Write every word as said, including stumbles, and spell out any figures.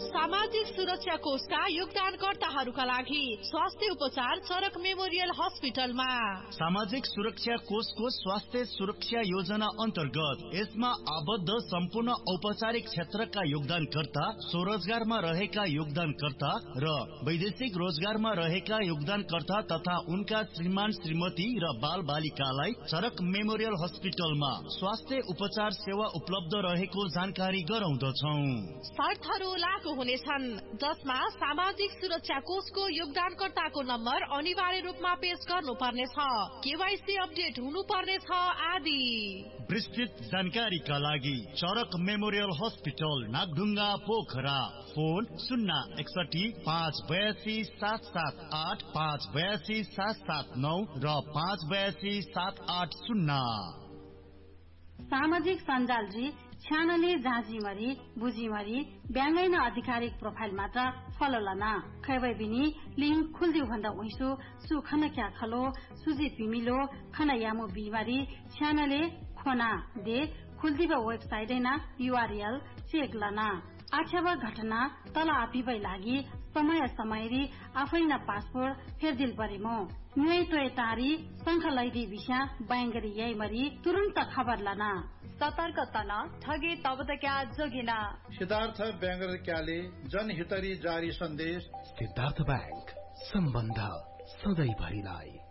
सामाजिक सुरक्षा कोषका योगदानकर्ताहरूका लागि स्वास्थ्य उपचार चरक मेमोरियल हस्पिटलमा। सामाजिक सुरक्षा कोषको स्वास्थ्य सुरक्षा योजना अन्तर्गत यसमा आबद्ध सम्पूर्ण औपचारिक क्षेत्रका योगदानकर्ता, स्वरोजगारमा रहेका योगदानकर्ता र वैदेशिक रोजगारमा रहेका योगदानकर्ता तथा उनका श्रीमान श्रीमती र बाल बालिकालाई चरक मेमोरियल हस्पिटलमा स्वास्थ्य उपचार सेवा उपलब्ध रहेको जानकारी गराउँदछौं। शर्तहरू लागू हुनेछन्, जसमा सामाजिक सुरक्षा कोषको योगदानकर्ताको नम्बर अनिवार्य रूपमा पेश गर्नुपर्नेछ, केवाईसी अपडेट हुनुपर्नेछ आदि। विस्तृत जानकारीका लागि चरक memorial hospital Nagdhunga Pokhara, phone शून्य एकसठी पाँच बयासी सात सात आठ, पाँच बयासी सात सात नौ र पाँच बयासी सात आठ शून्य। सामाजिक सञ्जालजी छ्यानले जाँचीमरी बुझीमरी ब्याङ्गैन आधिकारिक प्रोफाइल मात्र फलो लना खैबै बिनी लिंक खुल्दिउ भन्दा उइसु सुखन क्या खलो सुजी पिमिलो खन यामो बिमारी छ्यानले खोना दे खुल्दिब वेबसाइट ना यूआरएल चेक लना आछ्यावा घटना तल आपिबै लागि समय समयरी आफै न पासपोर्ट फेरदिल परेमो न्युई तोय तारी संख लैदी विषा बैंगरी यही मरी तुरन्त खबर लना सतर्क तना ठगी तब त क्या जोगिना। सिद्धार्थ ब्याङ्गर क्याले जनहितरी जारी सन्देश। सिद्धार्थ बैंक सम्बन्ध सधैँ भरिलाई।